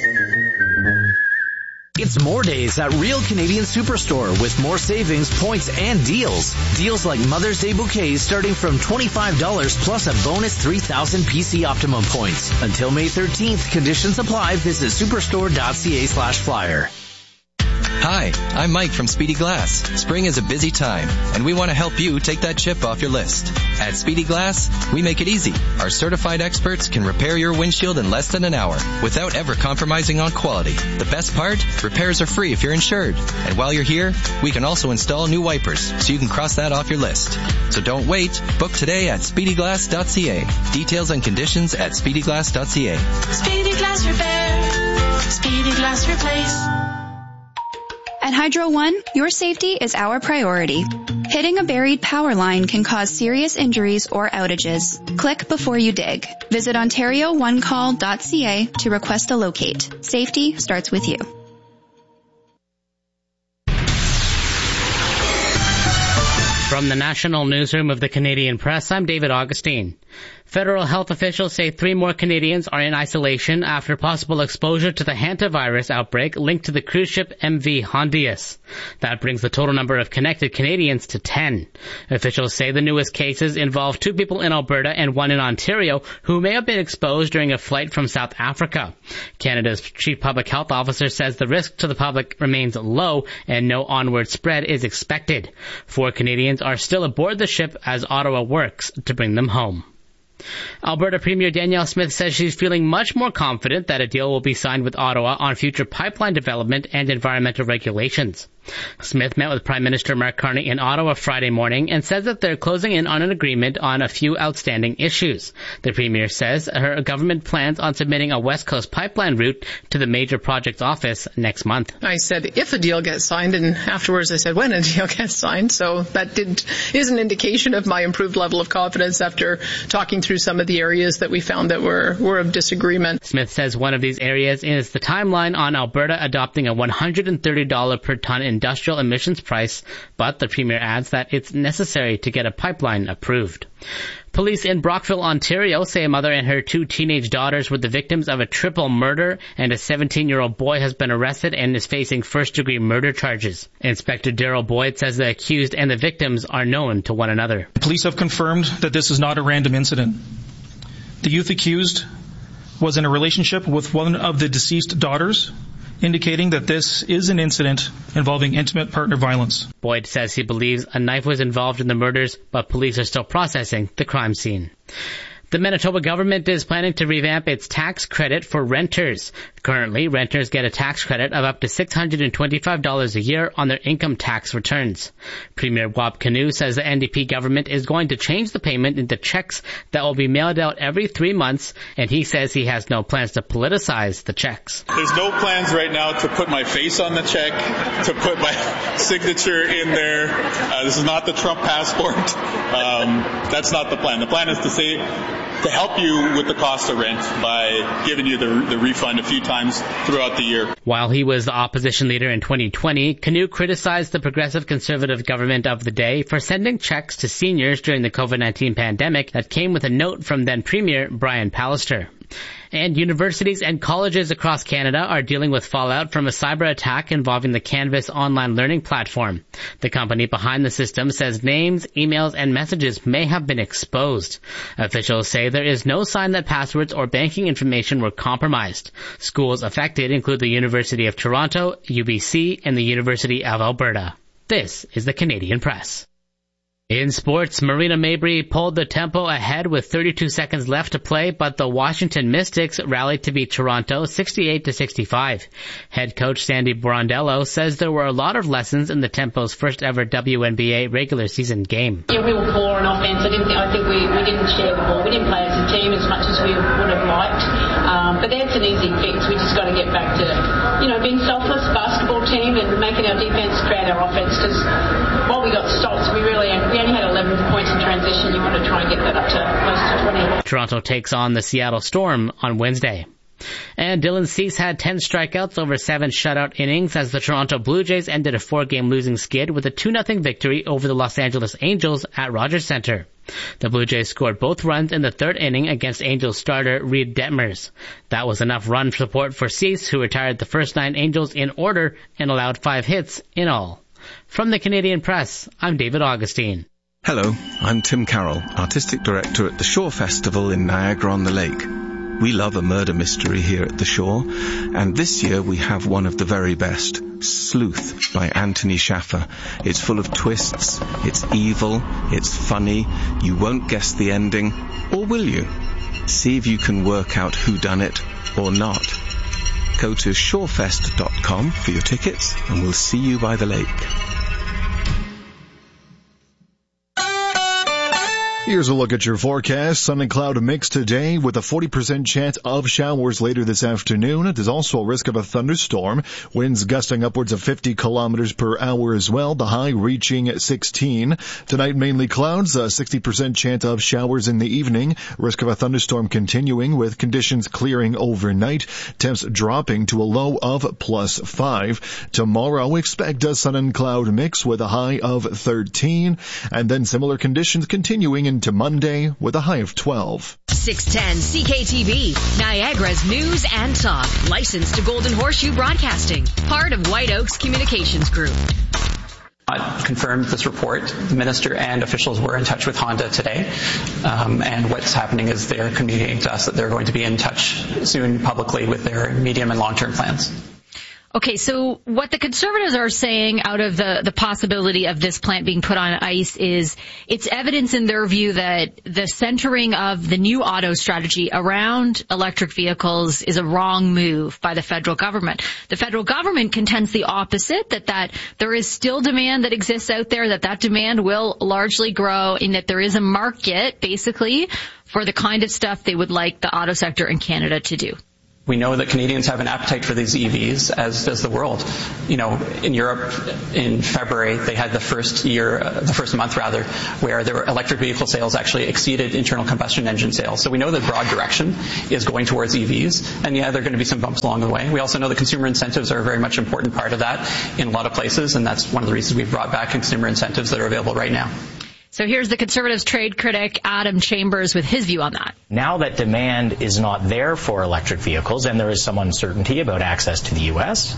It's more days at Real Canadian Superstore with more savings, points, and deals. Deals like Mother's Day bouquets starting from twenty-five dollars plus a bonus three thousand P C Optimum points. Until May thirteenth, conditions apply. Visit superstore.ca slash flyer. Hi, I'm Mike from Speedy Glass. Spring is a busy time, and we want to help you take that chip off your list. At Speedy Glass, we make it easy. Our certified experts can repair your windshield in less than an hour without ever compromising on quality. The best part? Repairs are free if you're insured. And while you're here, we can also install new wipers, so you can cross that off your list. So don't wait. Book today at speedy glass dot c a. Details and conditions at speedy glass dot c a. Speedy Glass Repair. Speedy Glass Replace. At Hydro One, your safety is our priority. Hitting a buried power line can cause serious injuries or outages. Click before you dig. Visit ontario one call dot c a to request a locate. Safety starts with you. From the National Newsroom of the Canadian Press, I'm David Augustine. Federal health officials say three more Canadians are in isolation after possible exposure to the hantavirus outbreak linked to the cruise ship M V Hondius. That brings the total number of connected Canadians to ten. Officials say the newest cases involve two people in Alberta and one in Ontario who may have been exposed during a flight from South Africa. Canada's Chief Public Health Officer says the risk to the public remains low and no onward spread is expected. Four Canadians are still aboard the ship as Ottawa works to bring them home. Alberta Premier Danielle Smith says she's feeling much more confident that a deal will be signed with Ottawa on future pipeline development and environmental regulations. Smith met with Prime Minister Mark Carney in Ottawa Friday morning and says that they're closing in on an agreement on a few outstanding issues. The Premier says her government plans on submitting a West Coast pipeline route to the Major Projects Office next month. I said if a deal gets signed, and afterwards I said when a deal gets signed, so that did, is an indication of my improved level of confidence after talking through some of the areas that we found that were, were of disagreement. Smith says one of these areas is the timeline on Alberta adopting a one hundred thirty dollars per ton industrial emissions price, but the Premier adds that it's necessary to get a pipeline approved. Police in Brockville, Ontario say a mother and her two teenage daughters were the victims of a triple murder, and a seventeen-year-old boy has been arrested and is facing first-degree murder charges. Inspector Daryl Boyd says the accused and the victims are known to one another. Police have confirmed that this is not a random incident. The youth accused was in a relationship with one of the deceased daughters, indicating that this is an incident involving intimate partner violence. Boyd says he believes a knife was involved in the murders, but police are still processing the crime scene. The Manitoba government is planning to revamp its tax credit for renters. Currently, renters get a tax credit of up to six hundred twenty-five dollars a year on their income tax returns. Premier Wab Kinew says the N D P government is going to change the payment into checks that will be mailed out every three months, and he says he has no plans to politicize the checks. There's no plans right now to put my face on the check, to put my signature in there. Uh, this is not the Trump passport. Um, that's not the plan. The plan is to say, to help you with the cost of rent by giving you the, the refund a few times throughout the year. While he was the opposition leader in twenty twenty, Kinew criticized the progressive conservative government of the day for sending checks to seniors during the COVID nineteen pandemic that came with a note from then Premier Brian Pallister. And universities and colleges across Canada are dealing with fallout from a cyber attack involving the Canvas online learning platform. The company behind the system says names, emails, and messages may have been exposed. Officials say there is no sign that passwords or banking information were compromised. Schools affected include the University of Toronto, U B C, and the University of Alberta. This is the Canadian Press. In sports, Marina Mabrey pulled the tempo ahead with thirty-two seconds left to play, but the Washington Mystics rallied to beat Toronto sixty-eight to sixty-five. Head coach Sandy Brondello says there were a lot of lessons in the tempo's first ever W N B A regular season game. Yeah, we were poor on offense. I didn't think, I think we, we didn't share the ball. We didn't play as a team as much as we would have liked. Um, but that's an easy fix. We just got to get back to, you know, being selfless basketball team and making our defense create our offense. Because while we got stops, we really we only had eleven points in transition. You want to try and get that up to close to twenty. Toronto takes on the Seattle Storm on Wednesday. And Dylan Cease had ten strikeouts over seven shutout innings as the Toronto Blue Jays ended a four-game losing skid with a two nothing victory over the Los Angeles Angels at Rogers Center. The Blue Jays scored both runs in the third inning against Angels starter Reed Detmers. That was enough run support for Cease, who retired the first nine Angels in order and allowed five hits in all. From the Canadian Press, I'm David Augustine. Hello, I'm Tim Carroll, Artistic Director at the Shore Festival in Niagara-on-the-Lake. We love a murder mystery here at the Shore, and this year we have one of the very best, Sleuth by Anthony Shaffer. It's full of twists, it's evil, it's funny, you won't guess the ending, or will you? See if you can work out who done it or not. Go to shorefest dot com for your tickets, and we'll see you by the lake. Here's a look at your forecast. Sun and cloud mix today with a forty percent chance of showers later this afternoon. There's also a risk of a thunderstorm. Winds gusting upwards of fifty kilometers per hour as well. The high reaching sixteen. Tonight mainly clouds, a sixty percent chance of showers in the evening. Risk of a thunderstorm continuing with conditions clearing overnight. Temps dropping to a low of plus five. Tomorrow expect a sun and cloud mix with a high of thirteen. And then similar conditions continuing into Monday with a high of twelve. six ten C K T V, Niagara's news and talk. Licensed to Golden Horseshoe Broadcasting. Part of White Oaks Communications Group. Uh, confirmed this report. The minister and officials were in touch with Honda today. Um, and what's happening is they're communicating to us that they're going to be in touch soon publicly with their medium and long-term plans. Okay, so what the Conservatives are saying out of the, the possibility of this plant being put on ice is it's evidence in their view that the centering of the new auto strategy around electric vehicles is a wrong move by the federal government. The federal government contends the opposite, that, that there is still demand that exists out there, that that demand will largely grow, and that there is a market, basically, for the kind of stuff they would like the auto sector in Canada to do. We know that Canadians have an appetite for these E Vs, as does the world. You know, in Europe, in February, they had the first year, uh, the first month rather, where their electric vehicle sales actually exceeded internal combustion engine sales. So we know the broad direction is going towards E Vs, and yeah, there are going to be some bumps along the way. We also know that consumer incentives are a very much important part of that in a lot of places, and that's one of the reasons we've brought back consumer incentives that are available right now. So here's the Conservatives trade critic Adam Chambers with his view on that. Now that demand is not there for electric vehicles and there is some uncertainty about access to the U S,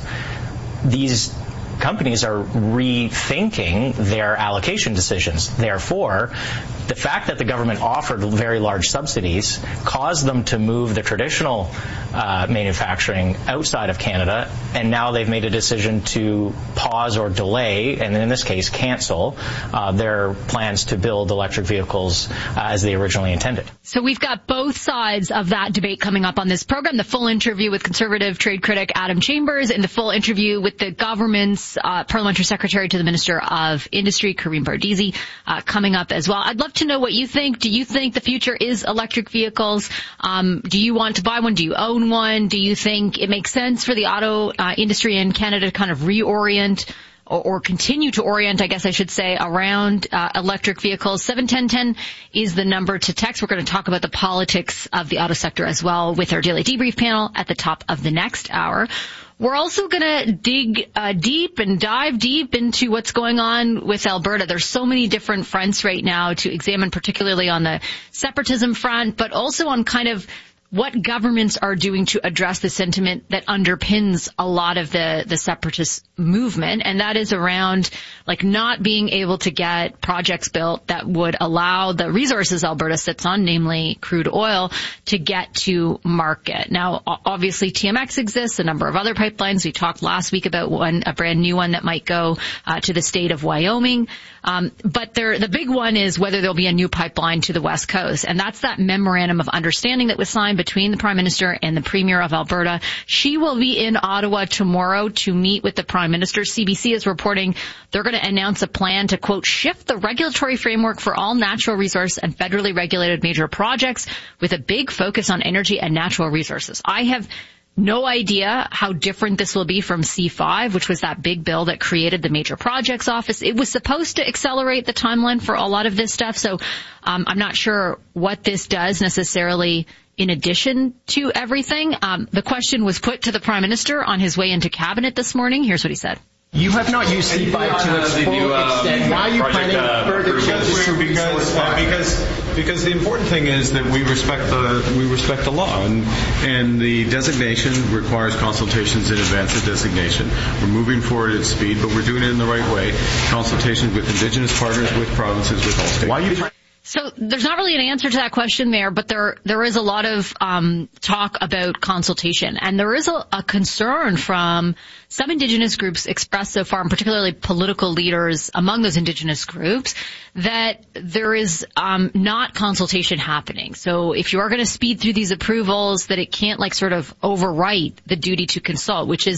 these companies are rethinking their allocation decisions. Therefore, the fact that the government offered very large subsidies caused them to move the traditional uh, manufacturing outside of Canada, and now they've made a decision to pause or delay, and in this case cancel, uh, their plans to build electric vehicles uh, as they originally intended. So we've got both sides of that debate coming up on this program, the full interview with Conservative trade critic Adam Chambers and the full interview with the government's uh, parliamentary secretary to the Minister of Industry, Karim Bardisi, uh, coming up as well. I'd love to know what you think. Do you think the future is electric vehicles? Um, do you want to buy one? Do you own one? Do you think it makes sense for the auto uh, industry in Canada to kind of reorient or, or continue to orient, I guess I should say, around uh, electric vehicles? seven ten ten is the number to text. We're going to talk about the politics of the auto sector as well with our daily debrief panel at the top of the next hour. We're also going to dig uh, deep and dive deep into what's going on with Alberta. There's so many different fronts right now to examine, particularly on the separatism front, but also on kind of what governments are doing to address the sentiment that underpins a lot of the, the separatist movement. And that is around like not being able to get projects built that would allow the resources Alberta sits on, namely crude oil, to get to market. Now, obviously T M X exists, a number of other pipelines. We talked last week about one, a brand new one that might go uh, to the state of Wyoming. Um, but there, the big one is whether there'll be a new pipeline to the West Coast. And that's that memorandum of understanding that was signed between the Prime Minister and the Premier of Alberta. She will be in Ottawa tomorrow to meet with the Prime Minister. C B C is reporting they're going to announce a plan to, quote, shift the regulatory framework for all natural resource and federally regulated major projects with a big focus on energy and natural resources. I have no idea how different this will be from C five, which was that big bill that created the Major Projects Office. It was supposed to accelerate the timeline for a lot of this stuff, so um, I'm not sure what this does necessarily in addition to everything. Um, the question was put to the Prime Minister on his way into Cabinet this morning. Here's what he said. You have not used C five to its full new, uh, extent. Why are you project, planning uh, further changes to because, uh, because because the important thing is that we respect the we respect the law, and and the designation requires consultations in advance of designation. We're moving forward at speed, but we're doing it in the right way. Consultations with Indigenous partners, with provinces, with all states. Why are you? So there's not really an answer to that question there, but there there is a lot of um talk about consultation, and there is a, a concern from some Indigenous groups expressed so far, and particularly political leaders among those Indigenous groups, that there is um not consultation happening. So if you are going to speed through these approvals, that it can't like sort of overwrite the duty to consult, which is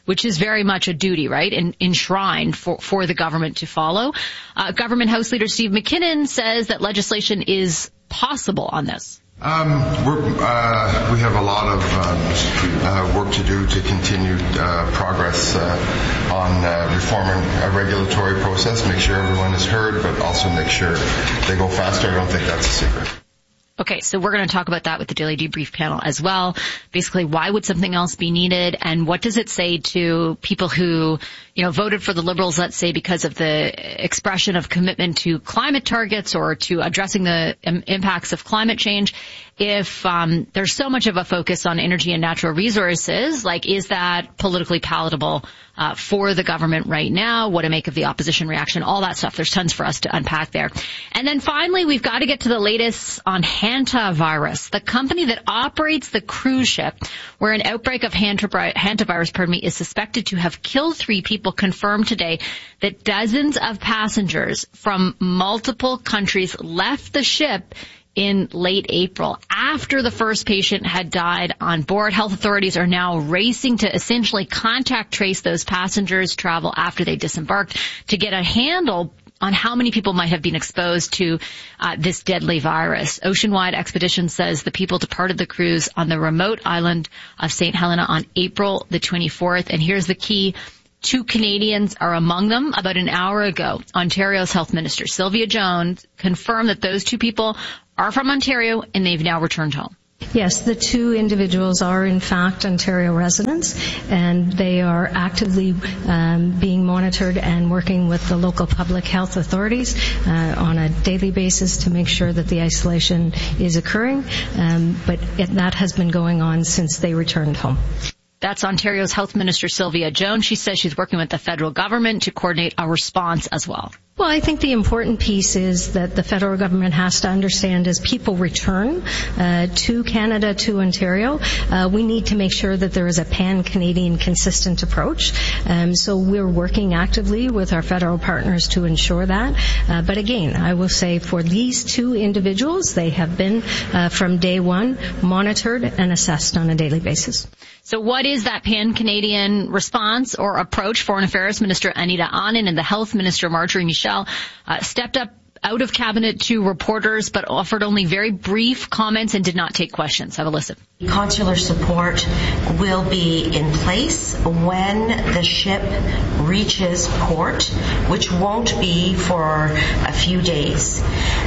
which is very much a duty, right, and enshrined for, for the government to follow. Uh, Government House Leader Steve McKinnon says that legislation is possible on this. Um, we're, uh, we have a lot of um, uh, work to do to continue uh, progress uh, on uh, reforming a regulatory process, make sure everyone is heard, but also make sure they go faster. I don't think that's a secret. Okay, so we're going to talk about that with the Daily Debrief panel as well. Basically, why would something else be needed, and what does it say to people who, you know, voted for the Liberals, let's say, because of the expression of commitment to climate targets or to addressing the um, impacts of climate change? If um, there's so much of a focus on energy and natural resources, like, is that politically palatable uh, for the government right now? What to make of the opposition reaction? All that stuff. There's tons for us to unpack there. And then finally, we've got to get to the latest on hantavirus, the company that operates the cruise ship where an outbreak of hantavirus, pardon me, is suspected to have killed three people, confirmed today that dozens of passengers from multiple countries left the ship in late April. After the first patient had died on board, health authorities are now racing to essentially contact trace those passengers' travel after they disembarked to get a handle on how many people might have been exposed to uh, this deadly virus. Oceanwide Expeditions says the people departed the cruise on the remote island of Saint Helena on April the twenty-fourth. And here's the key. Two Canadians are among them. About an hour ago, Ontario's Health Minister, Sylvia Jones, confirmed that those two people are from Ontario and they've now returned home. Yes, the two individuals are in fact Ontario residents, and they are actively um, being monitored and working with the local public health authorities uh, on a daily basis to make sure that the isolation is occurring, um, but it, that has been going on since they returned home. That's Ontario's Health Minister Sylvia Jones. She says she's working with the federal government to coordinate a response as well. Well, I think the important piece is that the federal government has to understand as people return uh, to Canada, to Ontario, uh, we need to make sure that there is a pan-Canadian consistent approach. Um, so we're working actively with our federal partners to ensure that. Uh, but again, I will say for these two individuals, they have been uh, from day one monitored and assessed on a daily basis. So what is that pan-Canadian response or approach? Foreign Affairs Minister Anita Anand and the Health Minister Marjorie Michel uh, stepped up out of cabinet to reporters but offered only very brief comments and did not take questions. Have a listen. Consular support will be in place when the ship reaches port, which won't be for a few days.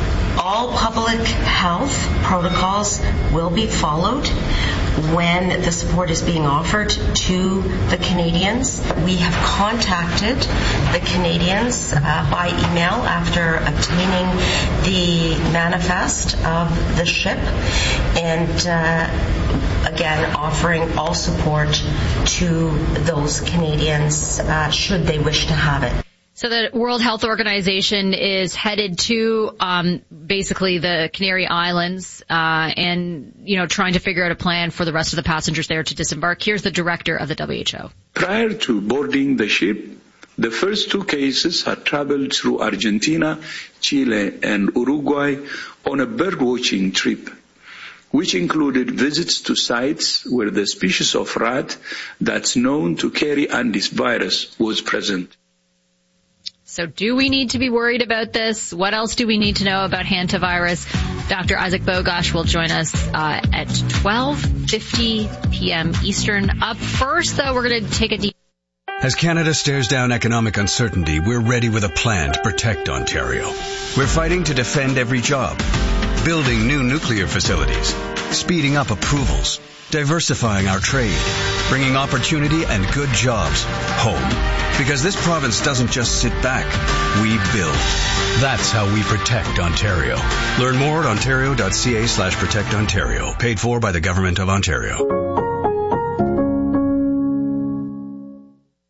All public health protocols will be followed when the support is being offered to the Canadians. We have contacted the Canadians uh, by email after obtaining the manifest of the ship and uh, again offering all support to those Canadians uh, should they wish to have it. So the World Health Organization is headed to um, basically the Canary Islands uh, and, you know, trying to figure out a plan for the rest of the passengers there to disembark. Here's the director of the W H O. Prior to boarding the ship, the first two cases had traveled through Argentina, Chile, and Uruguay on a bird-watching trip, which included visits to sites where the species of rat that's known to carry Andes virus was present. So do we need to be worried about this? What else do we need to know about hantavirus? Doctor Isaac Bogosh will join us uh, at twelve fifty p.m. Eastern. Up first, though, we're going to take a deep... As Canada stares down economic uncertainty, we're ready with a plan to protect Ontario. We're fighting to defend every job, building new nuclear facilities, speeding up approvals, diversifying our trade, bringing opportunity and good jobs home. Because this province doesn't just sit back, we build. That's how we protect Ontario. Learn more at ontario.ca slash protect Ontario. Paid for by the Government of Ontario.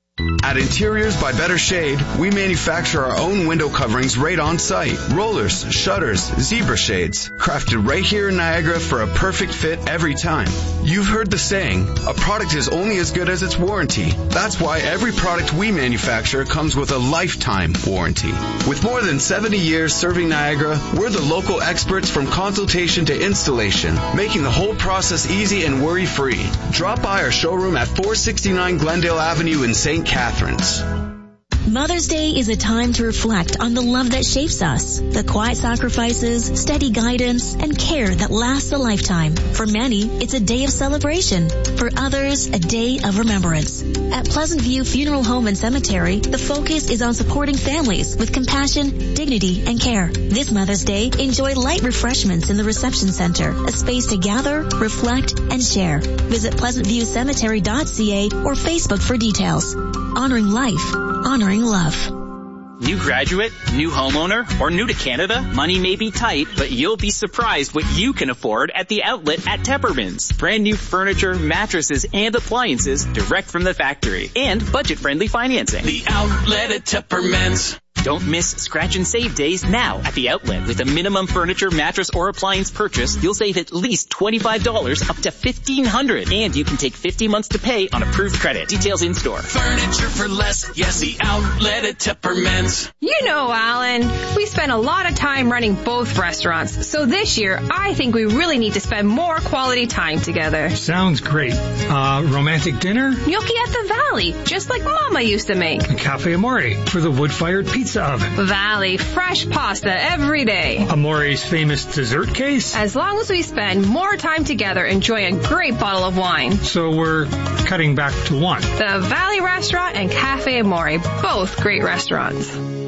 At Interiors by Better Shade, we manufacture our own window coverings right on site. Rollers, shutters, zebra shades. Crafted right here in Niagara for a perfect fit every time. You've heard the saying, a product is only as good as its warranty. That's why every product we manufacture comes with a lifetime warranty. With more than seventy years serving Niagara, we're the local experts from consultation to installation, making the whole process easy and worry-free. Drop by our showroom at four sixty-nine Glendale Avenue in Saint Catharines. Mother's Day is a time to reflect on the love that shapes us, the quiet sacrifices, steady guidance, and care that lasts a lifetime. For many, it's a day of celebration. For others, a day of remembrance. At Pleasant View Funeral Home and Cemetery, the focus is on supporting families with compassion, dignity, and care. This Mother's Day, enjoy light refreshments in the reception center, a space to gather, reflect, and share. Visit pleasant view cemetery dot c a or Facebook for details. Honoring life. Honoring love. New graduate, new homeowner, or new to Canada? Money may be tight, but you'll be surprised what you can afford at the outlet at Tepperman's. Brand new furniture, mattresses, and appliances direct from the factory. And budget-friendly financing. The outlet at Tepperman's. Don't miss Scratch and Save days now at the outlet. With a minimum furniture, mattress, or appliance purchase, you'll save at least twenty-five dollars up to fifteen hundred dollars. And you can take fifty months to pay on approved credit. Details in store. Furniture for less. Yes, the outlet at Tepperman's. You know, Alan, we spend a lot of time running both restaurants. So this year, I think we really need to spend more quality time together. Sounds great. Uh, romantic dinner? Gnocchi at the Valley, just like Mama used to make. Cafe Amore for the wood-fired pizza oven. Valley, fresh pasta every day. Amore's famous dessert case? As long as we spend more time together enjoying a great bottle of wine. So we're cutting back to one. The Valley Restaurant and Cafe Amore, both great restaurants.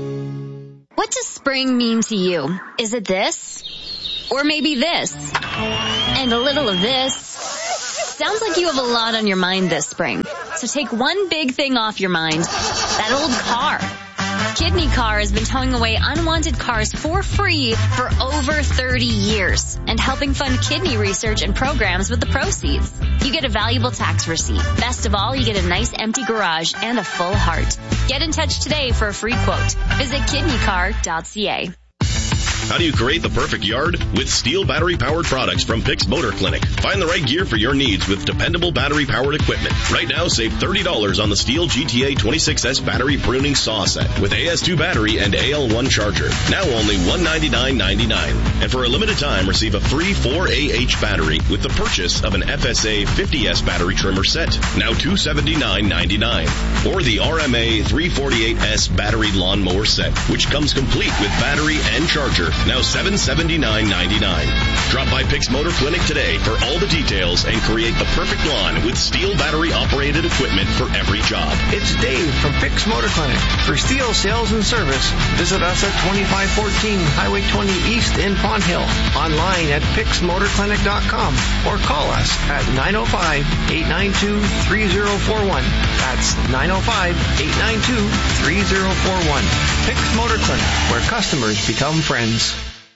What does spring mean to you? Is it this? Or maybe this? And a little of this? Sounds like you have a lot on your mind this spring. So take one big thing off your mind. That old car. Kidney Car has been towing away unwanted cars for free for over thirty years and helping fund kidney research and programs with the proceeds. You get a valuable tax receipt. Best of all, you get a nice empty garage and a full heart. Get in touch today for a free quote. Visit kidney car dot c a. How do you create the perfect yard? With Steel battery-powered products from Pix Motor Clinic. Find the right gear for your needs with dependable battery-powered equipment. Right now, save thirty dollars on the Steel G T A twenty-six S battery pruning saw set with A S two battery and A L one charger. Now only one hundred ninety-nine ninety-nine. And for a limited time, receive a free four A H battery with the purchase of an F S A fifty S battery trimmer set. Now two hundred seventy-nine ninety-nine. Or the R M A three forty-eight S battery lawnmower set, which comes complete with battery and charger. Now seven hundred seventy-nine ninety-nine. Drop by Pix Motor Clinic today for all the details and create the perfect lawn with Steel battery-operated equipment for every job. It's Dave from Pix Motor Clinic. For Steel sales and service, visit us at twenty-five fourteen Highway twenty East in Pond Hill. Online at pix motor clinic dot com or call us at nine oh five, eight nine two, three oh four one. That's nine oh five, eight nine two, three oh four one. Pix Motor Clinic, where customers become friends.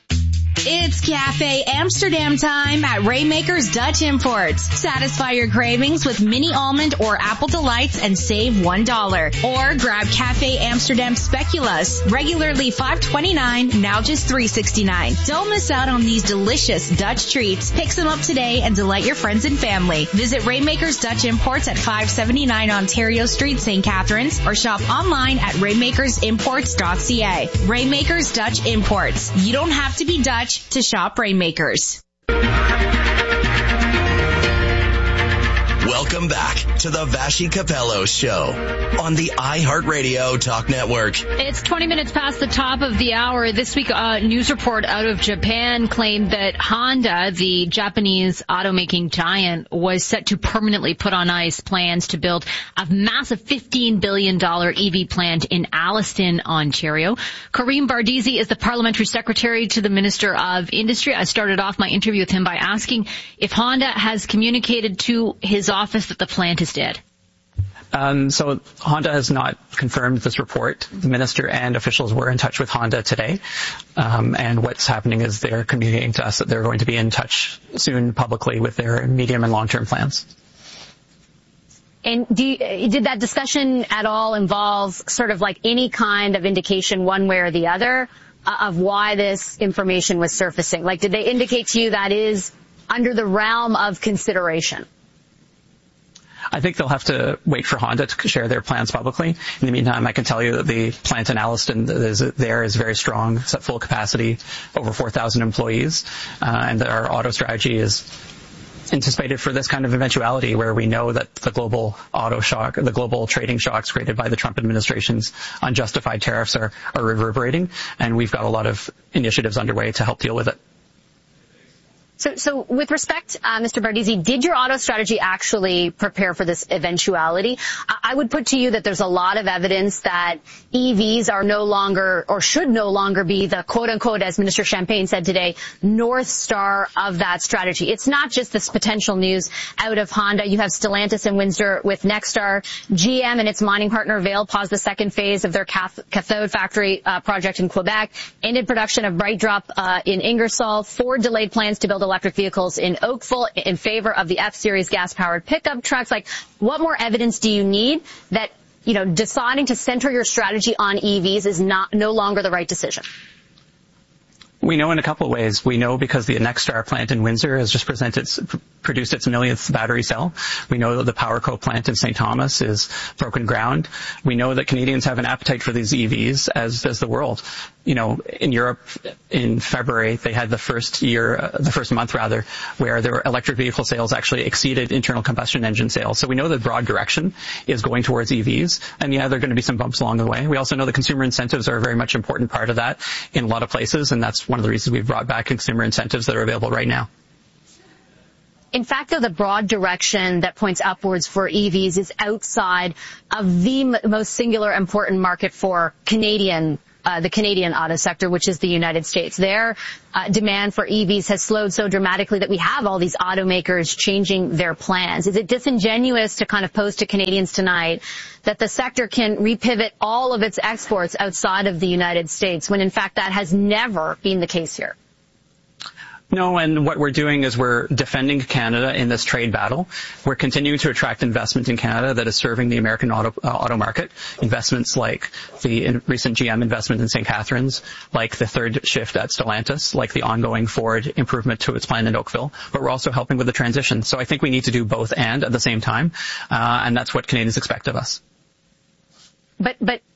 It's Cafe Amsterdam time at Rainmaker's Dutch Imports. Satisfy your cravings with mini almond or apple delights and save one dollar. Or grab Cafe Amsterdam Speculas, regularly five twenty-nine, now just three sixty-nine. Don't miss out on these delicious Dutch treats. Pick some up today and delight your friends and family. Visit Rainmaker's Dutch Imports at five seventy-nine Ontario Street, Saint Catharines, or shop online at rainmakers imports dot c a. Rainmaker's Dutch Imports. You don't have to be Dutch to shop Rainmakers. Welcome back to the Vashi Capello Show on the iHeartRadio Talk Network. It's twenty minutes past the top of the hour. This week, a news report out of Japan claimed that Honda, the Japanese automaking giant, was set to permanently put on ice plans to build a massive fifteen billion dollars E V plant in Alliston, Ontario. Karim Bardisi is the parliamentary secretary to the Minister of Industry. I started off my interview with him by asking if Honda has communicated to his office that the plant is dead. Um, so Honda has not confirmed this report. The minister and officials were in touch with Honda today. Um, and what's happening is they're communicating to us that they're going to be in touch soon publicly with their medium and long-term plans. And do you, did that discussion at all involve sort of like any kind of indication one way or the other uh, of why this information was surfacing? Like, did they indicate to you that is under the realm of consideration? I think they'll have to wait for Honda to share their plans publicly. In the meantime, I can tell you that the plant in Alliston is, there is very strong. It's at full capacity, over four thousand employees, uh, and our auto strategy is anticipated for this kind of eventuality where we know that the global auto shock, the global trading shocks created by the Trump administration's unjustified tariffs are, are reverberating, and we've got a lot of initiatives underway to help deal with it. So, so with respect, uh, Mister Bardizzi, did your auto strategy actually prepare for this eventuality? I would put to you that there's a lot of evidence that E Vs are no longer, or should no longer be the quote-unquote, as Minister Champagne said today, North Star of that strategy. It's not just this potential news out of Honda. You have Stellantis and Windsor with Nexstar. G M and its mining partner Vail paused the second phase of their cathode factory uh, project in Quebec, ended production of BrightDrop uh, in Ingersoll. Ford delayed plans to build electric vehicles in Oakville in favor of the F-Series gas-powered pickup trucks. Like, what more evidence do you need that, you know, deciding to center your strategy on E Vs is not no longer the right decision? We know in a couple of ways. We know because the Nexstar plant in Windsor has just presented, produced its millionth battery cell. We know that the PowerCo plant in Saint Thomas is broken ground. We know that Canadians have an appetite for these E Vs, as does the world. You know, in Europe, in February, they had the first year, uh, the first month rather, where their electric vehicle sales actually exceeded internal combustion engine sales. So we know the broad direction is going towards E Vs. And yeah, there are going to be some bumps along the way. We also know that consumer incentives are a very much important part of that in a lot of places, and that's one of the reasons we've brought back consumer incentives that are available right now. In fact, though, the broad direction that points upwards for E Vs is outside of the m- most singular important market for Canadian Uh, the Canadian auto sector, which is the United States. Their uh, demand for E Vs has slowed so dramatically that we have all these automakers changing their plans. Is it disingenuous to kind of pose to Canadians tonight that the sector can repivot all of its exports outside of the United States when, in fact, that has never been the case here? No, and what we're doing is we're defending Canada in this trade battle. We're continuing to attract investment in Canada that is serving the American auto, uh, auto market. Investments like the recent G M investment in Saint Catharines, like the third shift at Stellantis, like the ongoing Ford improvement to its plant in Oakville. But we're also helping with the transition. So I think we need to do both and at the same time, uh, and that's what Canadians expect of us. But, but